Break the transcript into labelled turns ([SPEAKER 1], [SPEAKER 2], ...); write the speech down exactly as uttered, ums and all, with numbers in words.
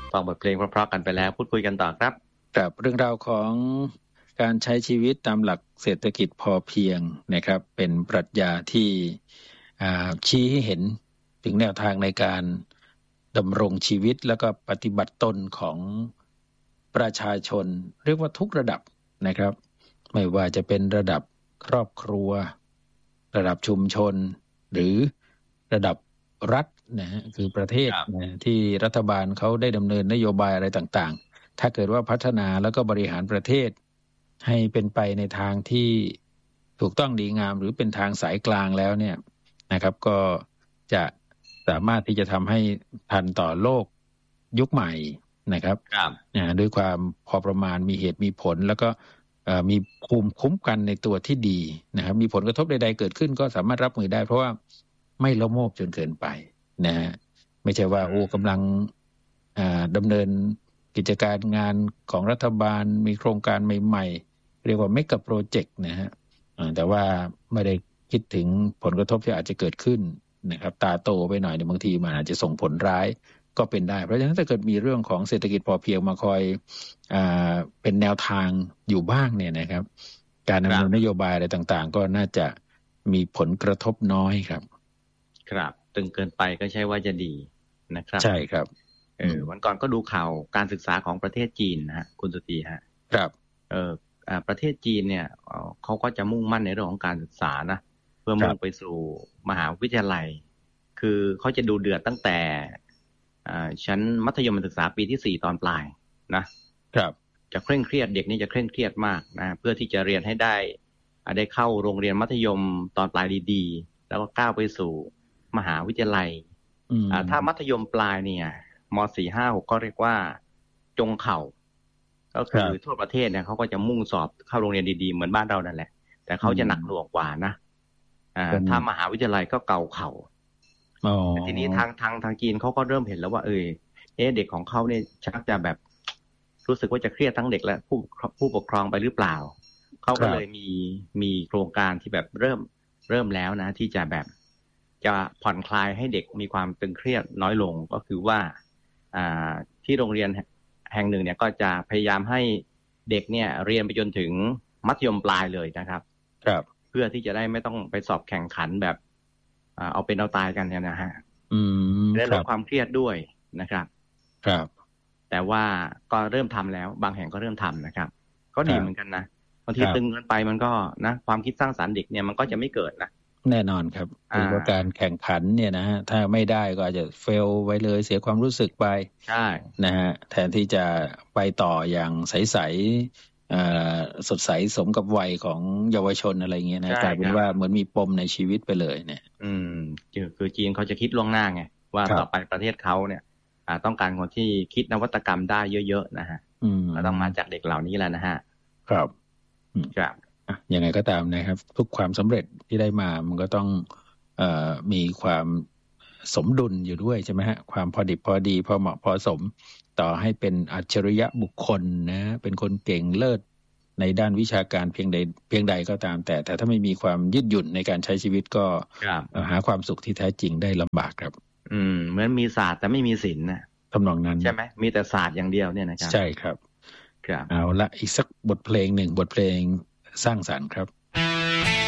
[SPEAKER 1] ฟังบทเพลงเพราะๆกันไปแล้วพูดคุยกันต่อครับ
[SPEAKER 2] กับเรื่องราวของการใช้ชีวิตตามหลักเศรษฐกิจพอเพียงนะครับเป็นปรัชญาที่ชี้ให้เห็นถึงแนวทางในการดำรงชีวิตแล้วก็ปฏิบัติตนของประชาชนเรียกว่าทุกระดับนะครับไม่ว่าจะเป็นระดับครอบครัวระดับชุมชนหรือระดับรัฐนะฮะคือประเทศนะที่รัฐบาลเขาได้ดำเนินนโยบายอะไรต่างๆถ้าเกิดว่าพัฒนาแล้วก็บริหารประเทศให้เป็นไปในทางที่ถูกต้องดีงามหรือเป็นทางสายกลางแล้วเนี่ยนะครับก็จะสามารถที่จะทำให้ทันต่อโลกยุคใหม่นะครับด้วยความพอประมาณมีเหตุมีผลแล้วก็มีภูมิคุ้มกันในตัวที่ดีนะครับมีผลกระทบใดๆเกิดขึ้นก็สามารถรับมือได้เพราะว่าไม่ละโมบจนเกินไปนะฮะไม่ใช่ว่าโอ้กำลังดำเนินกิจการงานของรัฐบาลมีโครงการใหม่ๆเรียกว่าเมกะโปรเจกต์นะฮะแต่ว่าไม่ได้คิดถึงผลกระทบที่อาจจะเกิดขึ้นนะครับตาโตไปหน่อยเนี่ยบางทีมันอาจจะส่งผลร้ายก็เป็นได้เพราะฉะนั้นถ้าเกิดมีเรื่องของเศรษฐกิจพอเพียงมาคอยอ่าเป็นแนวทางอยู่บ้างเนี่ยนะครับการดำเนินนโยบายอะไรต่างๆก็น่าจะมีผลกระทบน้อยครับ
[SPEAKER 1] ครับตึงเกินไปก็ใช่ว่าจะดีนะครับ
[SPEAKER 2] ใช่ครับ
[SPEAKER 1] เออวันก่อนก็ดูข่าวการศึกษาของประเทศจีนนะฮะคุณสุธีฮะ
[SPEAKER 2] ครับ
[SPEAKER 1] เออประเทศจีนเนี่ยเขาก็จะมุ่งมั่นในเรื่องของการศึกษานะเพื่อมุ่งไปสู่มหาวิทยาลัยคือเขาจะดูเดือดตั้งแต่ชั้นมัธยมศึกษาปีที่สี่ตอนปลายนะครับจะเคร่งเครียดเด็กนี่จะเคร่งเครียดมากนะเพื่อที่จะเรียนให้ได้ได้เข้าโรงเรียนมัธยมตอนปลายดีๆแล้วก็ก้าวไปสู่มหาวิทยาลัยถ้ามัธยมปลายเนี่ยม.สี่ ห้า หกก็เรียกว่าจงเข่าก็คือทั่วประเทศเนี่ยเขาก็จะมุ่งสอบเข้าโรงเรียนดีๆเหมือนบ้านเรานั่นแหละแต่เขาจะหนักหน่วงกว่านะถ้ามหาวิทยาลัยก็เก่าเข่าแต่ทีนี้ทางทางทางจีนเขาก็เริ่มเห็นแล้วว่าเออเอ๊ะเด็กของเขาเนี่ยชักจะแบบรู้สึกว่าจะเครียดทั้งเด็กและผู้ผู้ปกครองไปหรือเปล่าเขาก็เลยมีมีโครงการที่แบบเริ่มเริ่มแล้วนะที่จะแบบจะผ่อนคลายให้เด็กมีความตึงเครียดน้อยลงก็คือว่าอ่าที่โรงเรียนแห่งหนึ่งเนี่ยก็จะพยายามให้เด็กเนี่ยเรียนไปจนถึงมัธยมปลายเลยนะครับ
[SPEAKER 2] ครับ
[SPEAKER 1] เพื่อที่จะได้ไม่ต้องไปสอบแข่งขันแบบเอาเป็นเอาตายกันเนี่ยนะฮะ
[SPEAKER 2] อืม
[SPEAKER 1] ได้ลดความเครียดด้วยนะครับ
[SPEAKER 2] ครับ
[SPEAKER 1] แต่ว่าก็เริ่มทำแล้วบางแห่งก็เริ่มทำนะครับก็ดีเหมือนกันนะบางทีตึงเกินไปมันก็นะความคิดสร้างสรรค์เด็กเนี่ยมันก็จะไม่เกิดนะ
[SPEAKER 2] แน่นอนครับคือว่าการแข่งขันเนี่ยนะฮะถ้าไม่ได้ก็อาจจะเฟลไว้เลยเสียความรู้สึกไป
[SPEAKER 1] ใช่
[SPEAKER 2] นะฮะแทนที่จะไปต่ออย่างใสๆสดใสสมกับวัยของเยาวชนอะไรเงี้ยนะกลายเป็นว่าเหมือนมีปมในชีวิตไปเลยเนี่ย
[SPEAKER 1] อืมคือคือจีนเขาจะคิดล่วงหน้าไงว่าต่อไปประเทศเขาเนี่ยต้องการคนที่คิดนวัตกรรมได้เยอะๆนะฮะก็ต้องมาจากเด็กเหล่านี้แหละนะฮะ
[SPEAKER 2] ครับ
[SPEAKER 1] ครับ
[SPEAKER 2] ยังไงก็ตามนะครับทุกความสำเร็จที่ได้มามันก็ต้องเอ่อมีความสมดุลอยู่ด้วยใช่ไหมฮะความพอดิบพอดีพอเหมาะพอสมต่อให้เป็นอัจฉริยะบุคคลนะเป็นคนเก่งเลิศในด้านวิชาการเพียงใดเพียงใดก็ตามแต่แต่ถ้าไม่มีความยืดหยุ่นในการใช้ชีวิตก็หาความสุขที่แท้จริงได้ลำบากครับ
[SPEAKER 1] อืมเหมือนมีศาสตร์แต่ไม่มีศิลป์นะ
[SPEAKER 2] ทำนองนั้น
[SPEAKER 1] ใช่ไหมมีแต่ศาสตร์อย่างเดียวเนี่ยนะครับ
[SPEAKER 2] ใช่ครับ
[SPEAKER 1] ครับ
[SPEAKER 2] เอาละอีกสักบทเพลงหนึ่งบทเพลงสร้างสรรค์ครับ